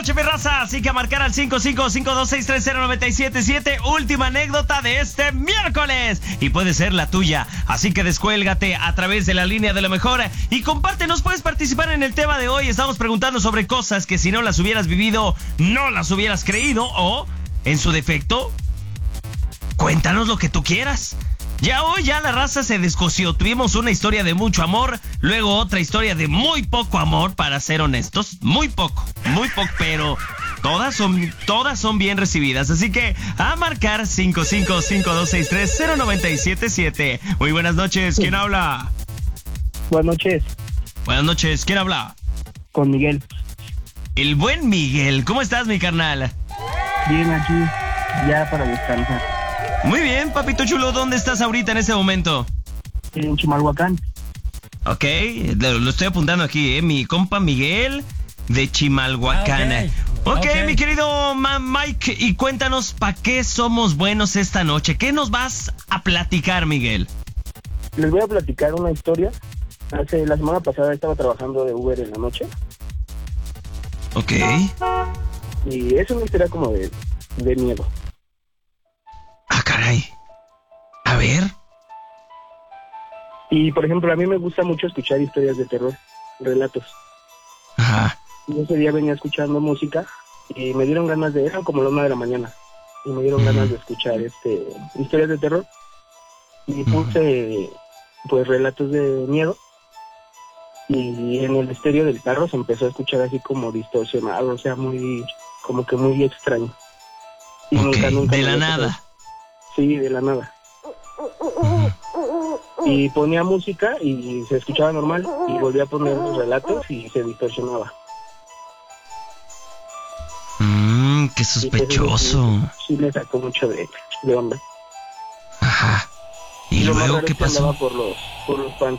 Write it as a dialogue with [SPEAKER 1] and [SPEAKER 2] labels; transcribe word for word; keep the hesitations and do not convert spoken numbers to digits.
[SPEAKER 1] noche, mi raza. Así que a marcar al cinco cinco cinco dos seis tres cero nueve siete siete. Última anécdota de este miércoles. Y puede ser la tuya. Así que descuélgate a través de la línea de lo mejor. Y compártenos, puedes participar en el tema de hoy. Estamos preguntando sobre cosas que si no las hubieras vivido, no las hubieras creído. O, en su defecto, cuéntanos lo que tú quieras. Ya hoy ya la raza se descoció. Tuvimos una historia de mucho amor, luego otra historia de muy poco amor, para ser honestos. Muy poco, muy poco, pero todas son, todas son bien recibidas. Así que a marcar cinco cinco cinco dos seis tres cero nueve siete siete. Muy buenas noches, ¿quién habla?
[SPEAKER 2] Buenas noches.
[SPEAKER 1] Buenas noches, ¿quién habla?
[SPEAKER 2] Con Miguel.
[SPEAKER 1] El buen Miguel, ¿cómo estás, mi carnal?
[SPEAKER 2] Bien, aquí, ya para descansar.
[SPEAKER 1] Muy bien, papito chulo, ¿dónde estás ahorita en este momento?
[SPEAKER 2] En Chimalhuacán.
[SPEAKER 1] Ok, lo, lo estoy apuntando aquí, ¿eh? Mi compa Miguel de Chimalhuacán.
[SPEAKER 3] Ah,
[SPEAKER 1] ok,
[SPEAKER 3] okay.
[SPEAKER 1] Ok, mi querido Ma- Mike, y cuéntanos ¿para qué somos buenos esta noche? ¿Qué nos vas a platicar, Miguel?
[SPEAKER 2] Les voy a platicar una historia. Hace la semana pasada estaba trabajando de Uber en la noche.
[SPEAKER 1] Ok.
[SPEAKER 2] Y es una historia como de, de miedo.
[SPEAKER 1] Ah, caray. A ver.
[SPEAKER 2] Y, por ejemplo, a mí me gusta mucho escuchar historias de terror, relatos.
[SPEAKER 1] Ajá.
[SPEAKER 2] Y ese día venía escuchando música y me dieron ganas de... Eran como la una de la mañana. Y me dieron
[SPEAKER 1] Ujú.
[SPEAKER 2] ganas de escuchar este historias de terror. Y puse, pues, relatos de miedo. Y en el estéreo del carro se empezó a escuchar así como distorsionado, o sea, muy... como que muy extraño. Y
[SPEAKER 1] Ok,
[SPEAKER 2] nunca, nunca
[SPEAKER 1] de
[SPEAKER 2] me
[SPEAKER 1] la
[SPEAKER 2] había
[SPEAKER 1] nada.
[SPEAKER 2] pasado. Sí, de la nada. Y ponía música y se escuchaba normal y volvía a poner los relatos y se distorsionaba.
[SPEAKER 1] Mmm, qué
[SPEAKER 2] Y pues eso
[SPEAKER 1] sospechoso.
[SPEAKER 2] Sí, sí me sacó mucho de, de onda.
[SPEAKER 1] Ajá. ¿Y
[SPEAKER 2] lo más
[SPEAKER 1] luego
[SPEAKER 2] raro
[SPEAKER 1] qué
[SPEAKER 2] es que andaba
[SPEAKER 1] pasó?
[SPEAKER 2] por los, por los